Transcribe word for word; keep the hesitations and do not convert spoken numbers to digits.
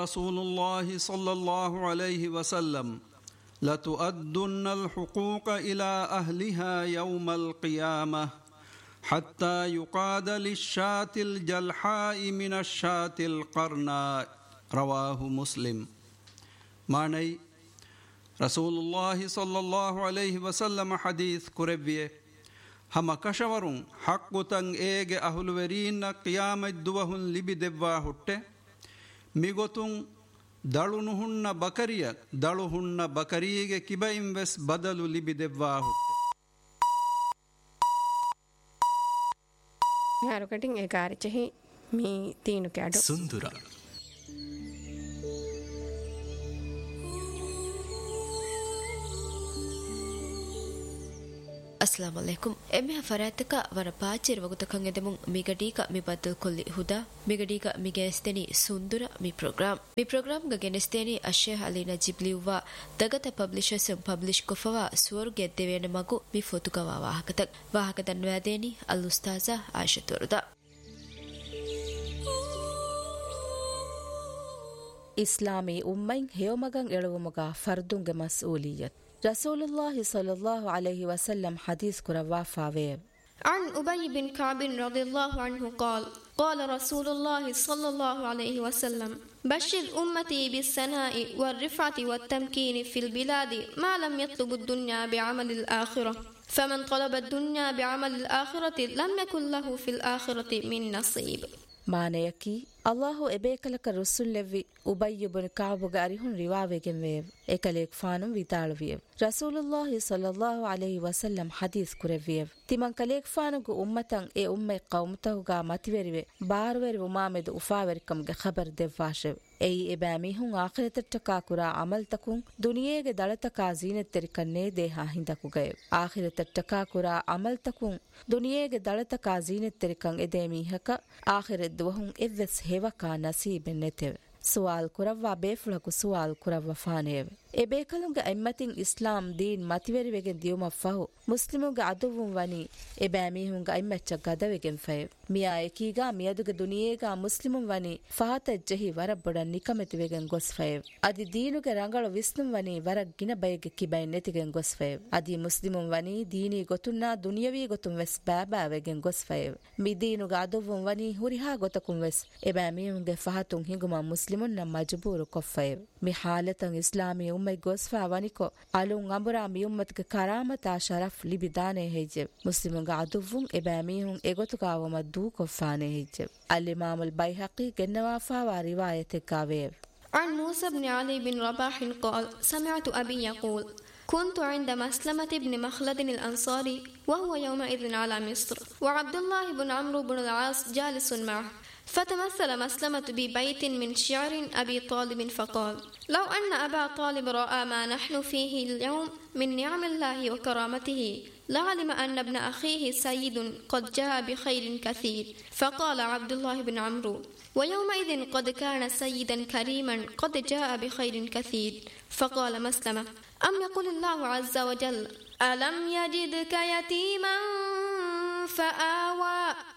رسول الله صلى الله عليه وسلم لتؤدن الحقوق إلى أهلها يوم القيامة حتى يقاد للشاة الجلحاء من الشاة القرناء. رواه مسلم. معنی رسول الله صلى الله عليه وسلم حديث كربيه هم كشورون حق تن ايگ اهلورين قيام الدوهن لبي دبوا هټه ميگوتون دلونهن بكريا دلوهن بكريگه كبايم وس بدل لبي دبوا هټه यारो कटिंग एक आर चाहिए मी तीन कैडो सुंदरा अस्सलाम वालेकुम एमे फरातक वर पाचिर वगुतकं एदमुं मिगडीका मि बद्दल कोल्ली हुदा मिगडीका मिगेस्तेनी सुंदरा मि प्रोग्राम मि प्रोग्राम ग गेनेस्तेनी अशेह अली नजीब्लिवा दगत पब्लिशर्स पब्लिश कोफवा स्वर्गे देवेन मगु मि फोतुकवा वाहकतक वाहक दन्वादेनी अल उस्ताजा आयशा तुरदा इस्लामी उम्मैं हेयमगं एळवुमुगा फर्दुंगे मस्ऊलियत رسول الله صلى الله عليه وسلم حديث كروا فاويب عن أبي بن كعب رضي الله عنه قال قال رسول الله صلى الله عليه وسلم بشر أمتي بالسناء والرفعة والتمكين في البلاد ما لم يطلب الدنيا بعمل الآخرة فمن طلب الدنيا بعمل الآخرة لم يكن له في الآخرة من نصيب. معنيكي الله එබේකලක රුසුල් ලෙව්වි උබයි ඉබ්න කාබුගේ අරිහුන් රිවාවෙගෙන් වේව එකලෙක් ෆානුම් විතාලවිය රසූලුල්ලාහි සල්ලල්ලාහු අලයිහි වසල්ලම් හදීස් කුරෙවිය තිමන් කලෙක් ෆානුගේ උම්මතන් ඒ උම්මේ කවුමතහුගා මතිවෙරිවෙ බාරවෙරි උමාමෙද උෆාවෙරිකම්ගේ خبر දෙවාෂෙ එයි එබෑමිහුන් ආඛිරතට්ටකා කුරා අමල්තකුන් දුනියේගේ දලතකා සීනතෙරිකන්නේ දේහා හිඳකුගේ ආඛිරතට්ටකා කුරා අමල්තකුන් දුනියේගේ දලතකා සීනතෙරිකන් එදේමිහක ආඛිරත් දුවහුන් එවස් हेवका नसीबें नेते सुवाल कुरव्वा बेफुलकु सुवाल कुरव्वा फानेव එබේකලුන්ගේ අයිමතින් ඉස්ලාම් දීන් මතිවරිවෙගෙන් දියුමෆහු මුස්ලිමුන්ගේ අදුවුන් වනි එබෑමීහුන්ගේ අයිමච්ච ගදවෙගෙන් ෆය මියා එකීගා මියදුගේ දුනියේගා මුස්ලිමුන් වනි ෆහතජ්ජහි වර බොඩන් නිකමෙතිවෙගෙන් ගොස් ෆය අදි දීනුගේ රංගල විස්නුම් වනි වරක් ගින බයගේ කිබයි නැතිගෙන් ගොස් ෆය අදි මුස්ලිමුන් වනි දීනී ගොතුන්නා දුනියවි ගොතුන් වෙස් බෑබෑවෙගෙන් ගොස් ෆය මි දීනුගේ අදුවුන් වනි හුරිහා ගොතකුන් වෙස් එබෑමීහුන්ගේ ෆහතුන් හිඟුමා මුස්ලිමුන් නම් මජබූරු කොෆය මි හාලතන් ඉස්ලාමී مي غوسفا وانيكو الون غمبرا ميومتك كرامتا شرف لبدانه هيجه مسلمون عدوون اباميهم ايغوتكاو مدو كفانه هيجه الامام البيهقي جنوافا وروايه كاوير عن موسى بن علي بن رباح قال سمعت ابي يقول كنت عند مسلمة بن مخلد الأنصاري وهو يومئذ على مصر وعبد الله بن عمرو بن العاص جالس معه فتمثل مسلمة ببيت من شعر أبي طالب فقال لو أن أبا طالب رأى ما نحن فيه اليوم من نعم الله وكرامته لعلم أن ابن أخيه سيد قد جاء بخير كثير. فقال عبد الله بن عمرو ويومئذ قد كان سيدا كريما قد جاء بخير كثير. فقال مسلمة أم يقول الله عز وجل ألم يجدك يتيما فآوى